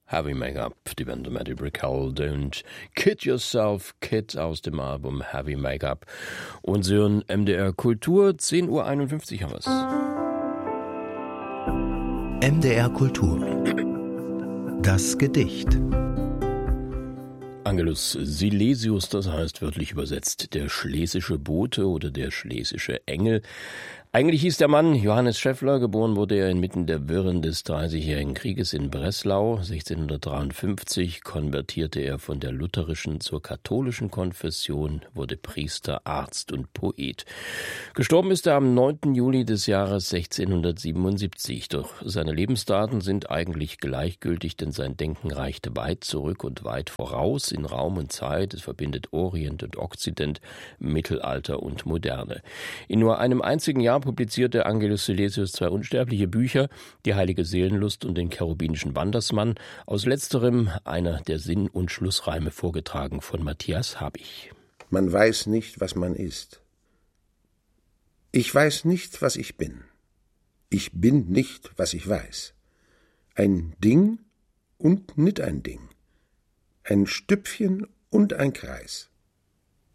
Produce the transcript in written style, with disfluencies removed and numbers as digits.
Heavy Make-up, die Band Matty Brickell, Don't Kid Yourself, Kid aus dem Album Heavy Make-up. Und Sie hören MDR Kultur, 10:51 Uhr haben wir's. MDR Kultur. Das Gedicht. Angelus Silesius, das heißt wörtlich übersetzt der schlesische Bote oder der schlesische Engel. Eigentlich hieß der Mann Johannes Scheffler, geboren wurde er inmitten der Wirren des Dreißigjährigen Krieges in Breslau. 1653 konvertierte er von der lutherischen zur katholischen Konfession, wurde Priester, Arzt und Poet. Gestorben ist er am 9. Juli des Jahres 1677. Doch seine Lebensdaten sind eigentlich gleichgültig, denn sein Denken reicht weit zurück und weit voraus in Raum und Zeit. Es verbindet Orient und Okzident, Mittelalter und Moderne. In nur einem einzigen Jahr publizierte Angelus Silesius 2 unsterbliche Bücher, Die heilige Seelenlust und den cherubinischen Wandersmann, aus letzterem einer der Sinn- und Schlussreime vorgetragen von Matthias Habich. Man weiß nicht, was man ist. Ich weiß nicht, was ich bin. Ich bin nicht, was ich weiß. Ein Ding und nicht ein Ding. Ein Stüpfchen und ein Kreis.